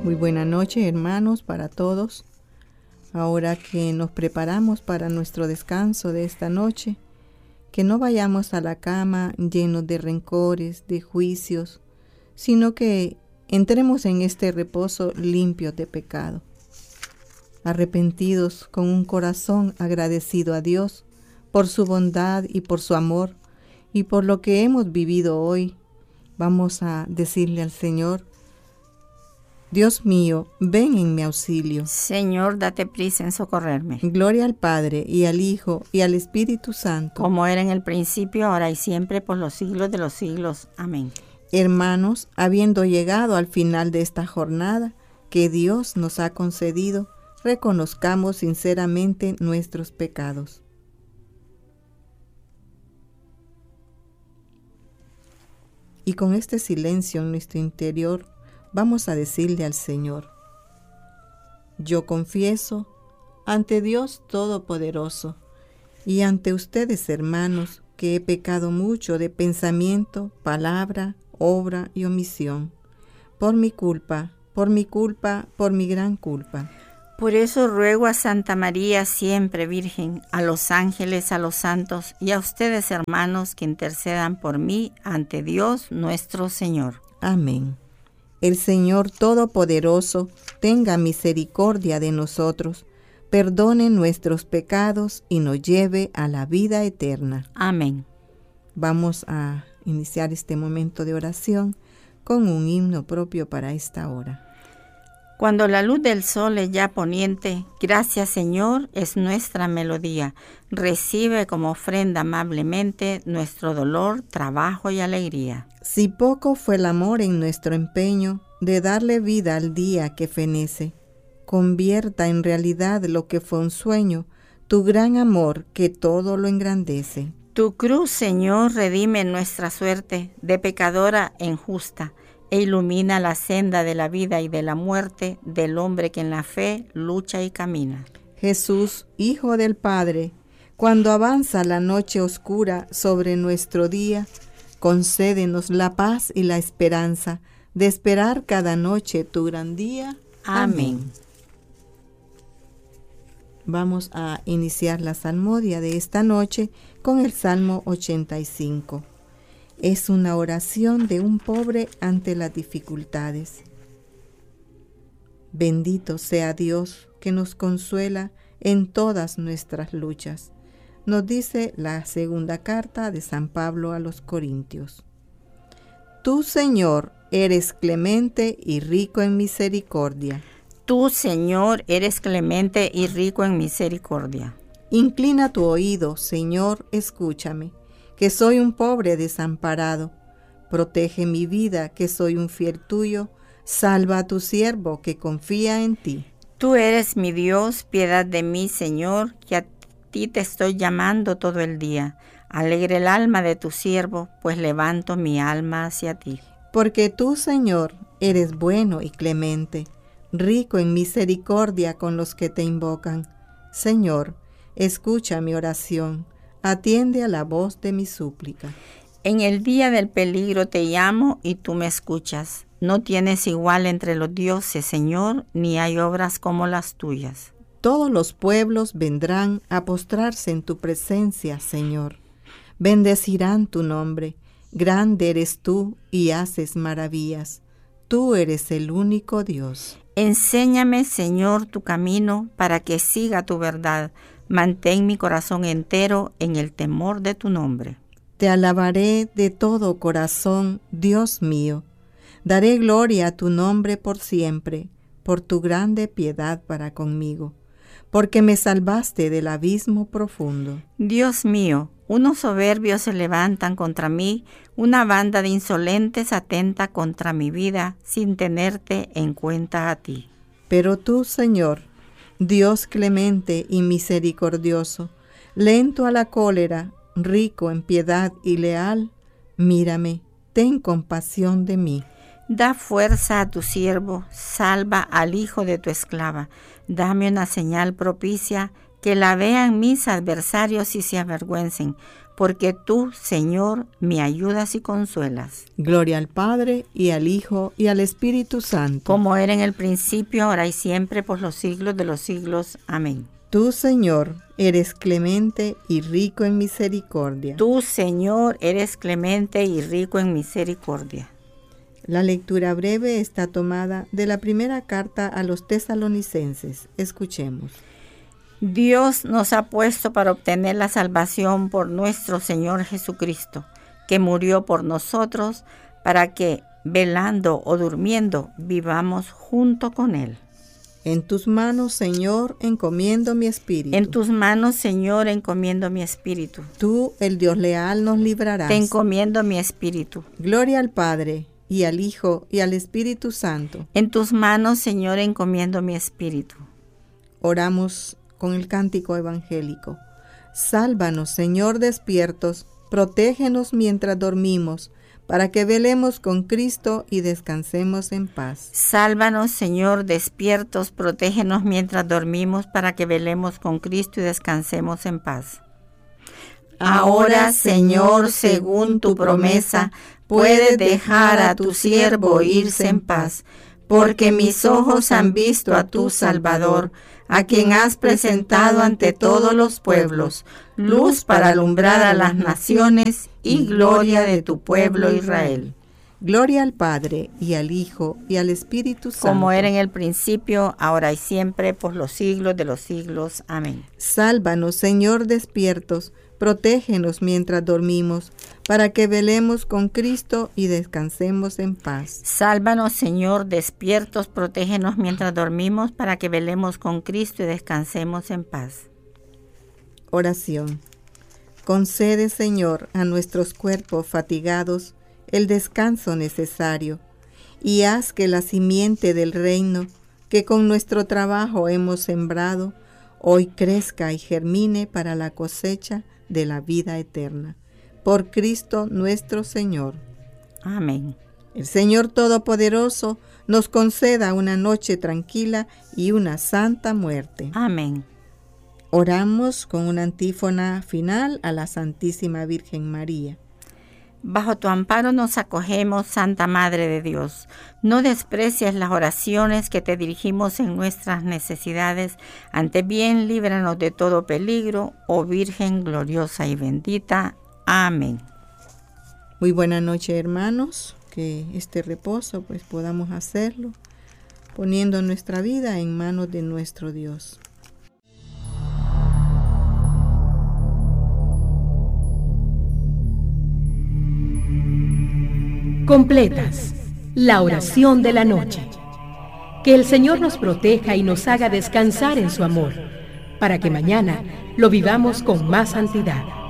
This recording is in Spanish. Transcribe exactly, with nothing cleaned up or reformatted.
Muy buena noche, hermanos, para todos. Ahora que nos preparamos para nuestro descanso de esta noche, que no vayamos a la cama llenos de rencores, de juicios, sino que entremos en este reposo limpios de pecado, arrepentidos con un corazón agradecido a Dios por su bondad y por su amor y por lo que hemos vivido hoy. Vamos a decirle al Señor: Dios mío, ven en mi auxilio. Señor, date prisa en socorrerme. Gloria al Padre, y al Hijo, y al Espíritu Santo. Como era en el principio, ahora y siempre, por los siglos de los siglos. Amén. Hermanos, habiendo llegado al final de esta jornada que Dios nos ha concedido, reconozcamos sinceramente nuestros pecados. Y con este silencio en nuestro interior, vamos a decirle al Señor: yo confieso ante Dios Todopoderoso y ante ustedes, hermanos, que he pecado mucho de pensamiento, palabra, obra y omisión, por mi culpa, por mi culpa, por mi gran culpa. Por eso ruego a Santa María, siempre Virgen, a los ángeles, a los santos y a ustedes, hermanos, que intercedan por mí ante Dios nuestro Señor. Amén. El Señor Todopoderoso tenga misericordia de nosotros, perdone nuestros pecados y nos lleve a la vida eterna. Amén. Vamos a iniciar este momento de oración con un himno propio para esta hora. Cuando la luz del sol es ya poniente, gracias Señor es nuestra melodía. Recibe como ofrenda amablemente nuestro dolor, trabajo y alegría. Si poco fue el amor en nuestro empeño de darle vida al día que fenece, convierta en realidad lo que fue un sueño, tu gran amor que todo lo engrandece. Tu cruz, Señor, redime nuestra suerte de pecadora en justa, e ilumina la senda de la vida y de la muerte del hombre que en la fe lucha y camina. Jesús, Hijo del Padre, cuando avanza la noche oscura sobre nuestro día, concédenos la paz y la esperanza de esperar cada noche tu gran día. Amén. Amén. Vamos a iniciar la salmodia de esta noche con el Salmo ochenta y cinco. Es una oración de un pobre ante las dificultades. Bendito sea Dios que nos consuela en todas nuestras luchas, nos dice la segunda carta de San Pablo a los Corintios. Tú, Señor, eres clemente y rico en misericordia. Tú, Señor, eres clemente y rico en misericordia. Inclina tu oído, Señor, escúchame, que soy un pobre desamparado. Protege mi vida, que soy un fiel tuyo. Salva a tu siervo, que confía en ti. Tú eres mi Dios, piedad de mí, Señor, que a ti te estoy llamando todo el día. Alegre el alma de tu siervo, pues levanto mi alma hacia ti. Porque tú, Señor, eres bueno y clemente, rico en misericordia con los que te invocan. Señor, escucha mi oración. Atiende a la voz de mi súplica. En el día del peligro te llamo y tú me escuchas. No tienes igual entre los dioses, Señor, ni hay obras como las tuyas. Todos los pueblos vendrán a postrarse en tu presencia, Señor. Bendecirán tu nombre. Grande eres tú y haces maravillas. Tú eres el único Dios. Enséñame, Señor, tu camino para que siga tu verdad. Mantén mi corazón entero en el temor de tu nombre. Te alabaré de todo corazón, Dios mío. Daré gloria a tu nombre por siempre, por tu grande piedad para conmigo, porque me salvaste del abismo profundo. Dios mío, unos soberbios se levantan contra mí, una banda de insolentes atenta contra mi vida, sin tenerte en cuenta a ti. Pero tú, Señor, Dios clemente y misericordioso, lento a la cólera, rico en piedad y leal, mírame, ten compasión de mí. Da fuerza a tu siervo, salva al hijo de tu esclava. Dame una señal propicia, que la vean mis adversarios y se avergüencen, porque tú, Señor, me ayudas y consuelas. Gloria al Padre, y al Hijo, y al Espíritu Santo. Como era en el principio, ahora y siempre, por los siglos de los siglos. Amén. Tú, Señor, eres clemente y rico en misericordia. Tú, Señor, eres clemente y rico en misericordia. La lectura breve está tomada de la primera carta a los tesalonicenses. Escuchemos. Dios nos ha puesto para obtener la salvación por nuestro Señor Jesucristo, que murió por nosotros, para que, velando o durmiendo, vivamos junto con Él. En tus manos, Señor, encomiendo mi espíritu. En tus manos, Señor, encomiendo mi espíritu. Tú, el Dios leal, nos librarás. Te encomiendo mi espíritu. Gloria al Padre, y al Hijo, y al Espíritu Santo. En tus manos, Señor, encomiendo mi espíritu. Oramos con el cántico evangélico. Sálvanos, Señor, despiertos, protégenos mientras dormimos, para que velemos con Cristo y descansemos en paz. Sálvanos, Señor, despiertos, protégenos mientras dormimos, para que velemos con Cristo y descansemos en paz. Ahora, Señor, según tu promesa, puedes dejar a tu siervo irse en paz, porque mis ojos han visto a tu Salvador, a quien has presentado ante todos los pueblos, luz para alumbrar a las naciones y gloria de tu pueblo Israel. Gloria al Padre, y al Hijo, y al Espíritu Santo. Como era en el principio, ahora y siempre, por los siglos de los siglos. Amén. Sálvanos, Señor, despiertos, protégenos mientras dormimos, para que velemos con Cristo y descansemos en paz. Sálvanos, Señor, despiertos, protégenos mientras dormimos, para que velemos con Cristo y descansemos en paz. Oración. Concede, Señor, a nuestros cuerpos fatigados el descanso necesario, y haz que la simiente del reino que con nuestro trabajo hemos sembrado, hoy crezca y germine para la cosecha de la vida eterna. Por Cristo nuestro Señor. Amén. El Señor Todopoderoso nos conceda una noche tranquila y una santa muerte. Amén. Oramos con una antífona final a la Santísima Virgen María. Bajo tu amparo nos acogemos, Santa Madre de Dios. No desprecies las oraciones que te dirigimos en nuestras necesidades. Antes bien, líbranos de todo peligro, oh Virgen gloriosa y bendita. Amén. Muy buena noche, hermanos. Que este reposo pues podamos hacerlo poniendo nuestra vida en manos de nuestro Dios. Completas la oración de la noche. Que el Señor nos proteja y nos haga descansar en su amor, para que mañana lo vivamos con más santidad.